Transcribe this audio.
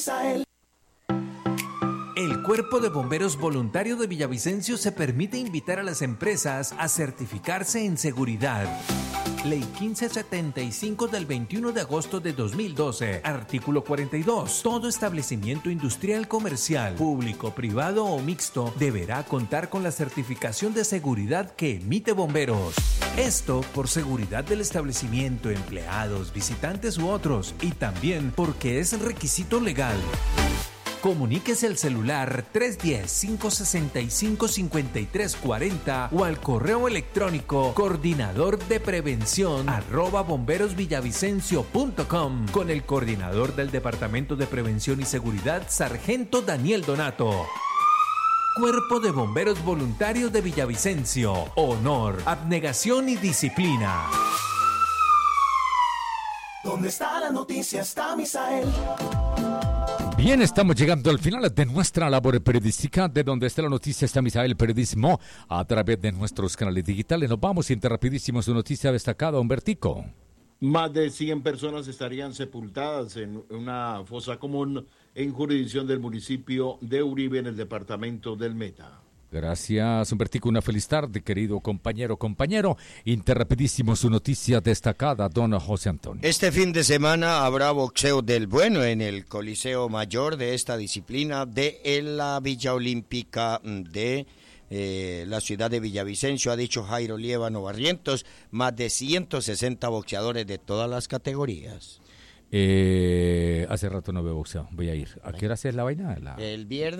El Cuerpo de Bomberos Voluntario de Villavicencio se permite invitar a las empresas a certificarse en seguridad. Ley 1575 del 21 de agosto de 2012, artículo 42. Todo establecimiento industrial, comercial, público, privado o mixto deberá contar con la certificación de seguridad que emite Bomberos. Esto por seguridad del establecimiento, empleados, visitantes u otros, y también porque es requisito legal. Comuníquese al celular 310-565-5340 o al correo electrónico coordinadordeprevención@bomberosvillavicencio.com con el coordinador del Departamento de Prevención y Seguridad, Sargento Daniel Donato. Cuerpo de Bomberos Voluntarios de Villavicencio. Honor, abnegación y disciplina. ¿Dónde está la noticia? Está Misael. Bien, estamos llegando al final de nuestra labor periodística. De donde está la noticia está Misael Periodismo a través de nuestros canales digitales. Nos vamos rapidísimo su noticia destacada, Humbertico. Más de 100 personas estarían sepultadas en una fosa común en jurisdicción del municipio de Uribe, en el departamento del Meta. Gracias, Humbertico. Una feliz tarde, querido compañero. Rapidísimo su noticia destacada, don José Antonio. Este fin de semana habrá boxeo del bueno en el Coliseo Mayor de esta disciplina de la Villa Olímpica de la ciudad de Villavicencio, ha dicho Jairo Liévano Barrientos. Más de 160 boxeadores de todas las categorías. Hace rato no veo boxeo, voy a ir. ¿A qué hora es la vaina? El viernes.